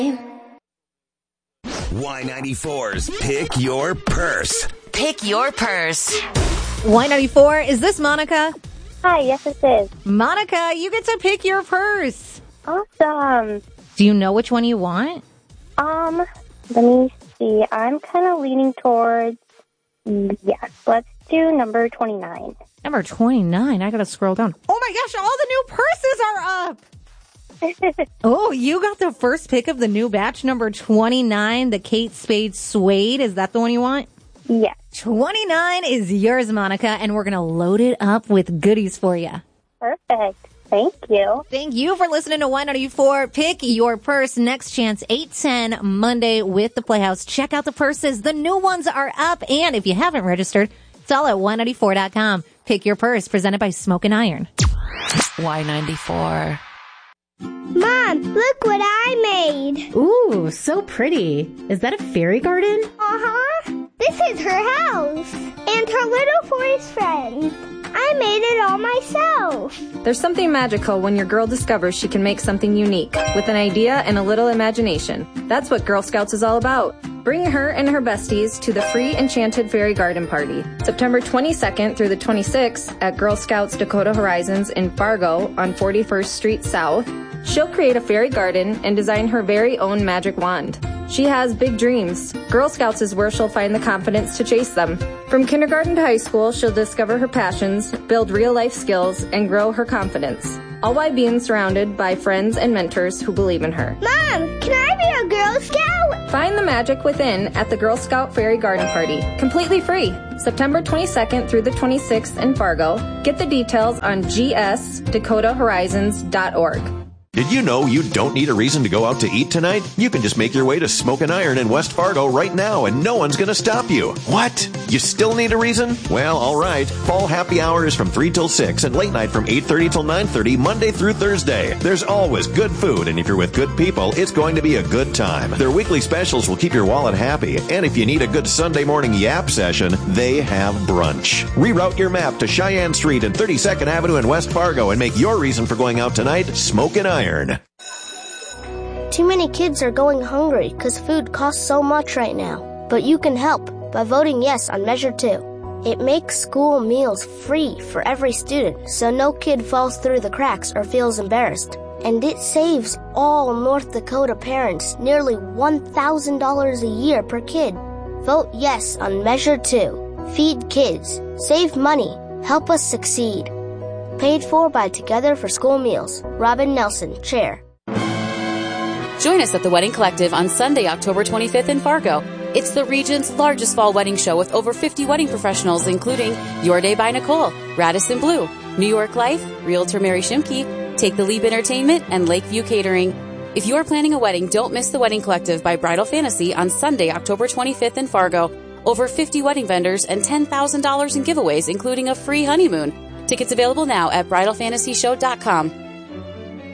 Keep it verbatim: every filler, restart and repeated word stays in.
Y ninety-four's Pick Your Purse. Pick your purse. Y ninety-four, is this Monica? Hi, yes it is. Monica, you get to pick your purse. Awesome. Do you know which one you want? Um, let me see. I'm kind of leaning towards, yes, let's do number twenty-nine. Number twenty-nine. I gotta scroll down. Oh my gosh, all the new purses are up. Oh, you got the first pick of the new batch, number twenty-nine, the Kate Spade Suede. Is that the one you want? Yes. twenty-nine is yours, Monica, and we're going to load it up with goodies for you. Perfect. Thank you. Thank you for listening to Y ninety-four. Pick your purse. Next chance, eight ten Monday with the Playhouse. Check out the purses. The new ones are up. And if you haven't registered, it's all at Y ninety-four dot com. Pick your purse, presented by Smoke and Iron. Y ninety-four. Mom, look what I made. Ooh, so pretty. Is that a fairy garden? Uh-huh. This is her house and her little forest friends. I made it all myself. There's something magical when your girl discovers she can make something unique with an idea and a little imagination. That's what Girl Scouts is all about. Bring her and her besties to the free Enchanted Fairy Garden Party, September twenty-second through the twenty-sixth at Girl Scouts Dakota Horizons in Fargo on forty-first Street South. She'll create a fairy garden and design her very own magic wand. She has big dreams. Girl Scouts is where she'll find the confidence to chase them. From kindergarten to high school, she'll discover her passions, build real-life skills, and grow her confidence, all while being surrounded by friends and mentors who believe in her. Mom, can I be a Girl Scout? Find the magic within at the Girl Scout Fairy Garden Party, completely free, September twenty-second through the twenty-sixth in Fargo. Get the details on g s dakota horizons dot org. Did you know you don't need a reason to go out to eat tonight? You can just make your way to Smoke and Iron in West Fargo right now and no one's going to stop you. What? You still need a reason? Well, all right. Fall happy hour is from three till six and late night from eight thirty till nine thirty Monday through Thursday. There's always good food, and if you're with good people, it's going to be a good time. Their weekly specials will keep your wallet happy, and if you need a good Sunday morning yap session, they have brunch. Reroute your map to Cheyenne Street and thirty-second Avenue in West Fargo and make your reason for going out tonight Smoke and Iron. Too many kids are going hungry because food costs so much right now. But you can help by voting yes on Measure two. It makes school meals free for every student, so no kid falls through the cracks or feels embarrassed. And it saves all North Dakota parents nearly one thousand dollars a year per kid. Vote yes on Measure two. Feed kids. Save money. Help us succeed. Paid for by Together for School Meals. Robin Nelson, Chair. Join us at the Wedding Collective on Sunday, October twenty-fifth in Fargo. It's the region's largest fall wedding show with over fifty wedding professionals, including Your Day by Nicole, Radisson Blue, New York Life, Realtor Mary Shimke, Take the Leap Entertainment, and Lakeview Catering. If you are planning a wedding, don't miss the Wedding Collective by Bridal Fantasy on Sunday, October twenty-fifth in Fargo. Over fifty wedding vendors and ten thousand dollars in giveaways, including a free honeymoon. Tickets available now at bridal fantasy show dot com.